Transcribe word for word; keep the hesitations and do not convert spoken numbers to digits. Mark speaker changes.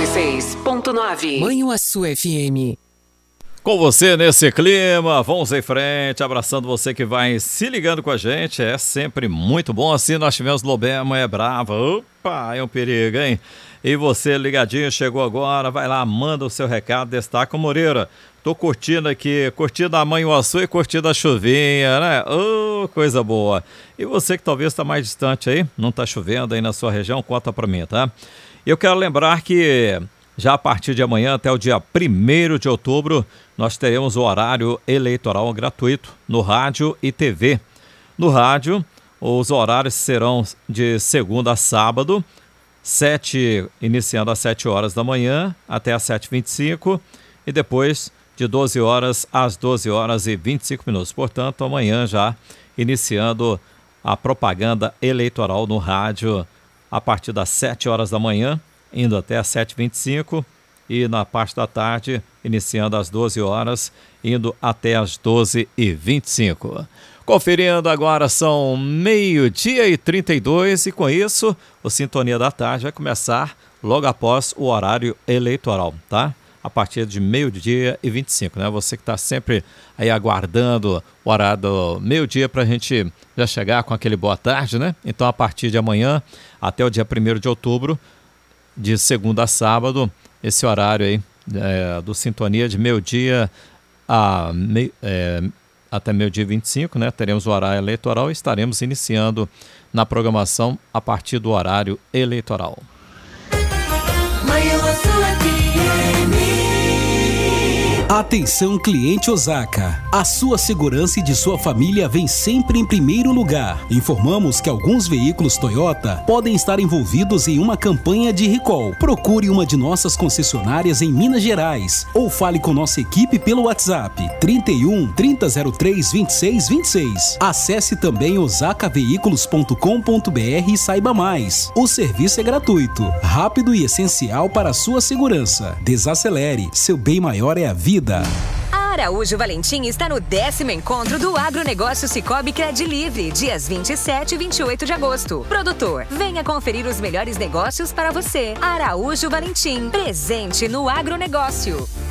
Speaker 1: e seis ponto nove.
Speaker 2: Manhuaçu F M.
Speaker 3: Com você nesse clima, vamos em frente, abraçando você que vai se ligando com a gente, é sempre muito bom. Assim nós tivemos Lobema é Brava, opa, é um perigo, hein? E você ligadinho, chegou agora, vai lá, manda o seu recado, destaca o Moreira. Tô curtindo aqui, curtindo a Manhuaçu e curtindo a chuvinha, né? Oh, coisa boa. E você que talvez está mais distante aí, não tá chovendo aí na sua região, conta pra mim, tá? E eu quero lembrar que já a partir de amanhã até o dia primeiro de outubro, nós teremos o horário eleitoral gratuito no rádio e T V. No rádio, os horários serão de segunda a sábado, sete, iniciando às sete horas da manhã até às sete e vinte e cinco e depois de doze horas às doze horas e vinte e cinco minutos. Portanto, amanhã já iniciando a propaganda eleitoral no rádio a partir das sete horas da manhã, indo até às sete e vinte e cinco e na parte da tarde, iniciando às doze horas, indo até às doze e vinte e cinco. Conferindo agora, são meio-dia e trinta e dois e com isso, o Sintonia da Tarde vai começar logo após o horário eleitoral, tá? A partir de meio-dia e vinte e cinco, né? Você que está sempre aí aguardando o horário do meio-dia para a gente já chegar com aquele boa tarde, né? Então, a partir de amanhã até o dia primeiro de outubro, de segunda a sábado, esse horário aí é, do Sintonia de meio-dia a mei, é, até meio-dia e vinte e cinco, né? Teremos o horário eleitoral e estaremos iniciando na programação a partir do horário eleitoral.
Speaker 4: Atenção, cliente Osaka. A sua segurança e de sua família vem sempre em primeiro lugar. Informamos que alguns veículos Toyota podem estar envolvidos em uma campanha de recall. Procure uma de nossas concessionárias em Minas Gerais ou fale com nossa equipe pelo WhatsApp trinta e um, trinta zero três, vinte e seis vinte e seis. Acesse também osaka veículos ponto com ponto br e saiba mais. O serviço é gratuito, rápido e essencial para a sua segurança. Desacelere, seu bem maior é a vida.
Speaker 5: A Araújo Valentim está no décimo encontro do Agronegócio Cicobi Cred Livre, dias vinte e sete e vinte e oito de agosto. Produtor, venha conferir os melhores negócios para você. Araújo Valentim, presente no agronegócio.